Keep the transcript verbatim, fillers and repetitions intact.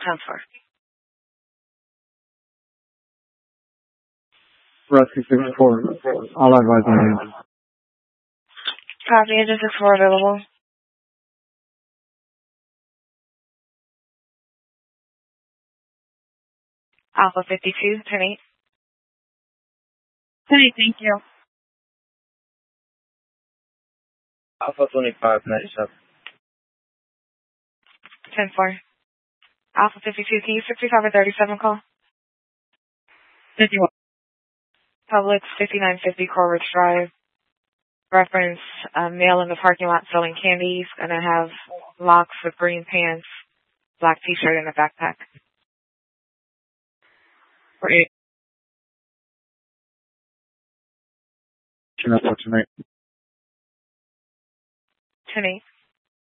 ten four. Rescue six four. I'll advise on you. Copy, Engine six four available. Alpha fifty-two, ten eight. ten eight, thank you. Alpha twenty-five, ninety-seven. ten four. Alpha fifty-two, can you sixty-five or thirty-seven call? fifty-one. Publix fifty-nine fifty Corwich Drive. Reference, um, male in the parking lot selling candies, and I have locks with green pants, black t-shirt, and a backpack. For eight. That's what tonight. ten eight.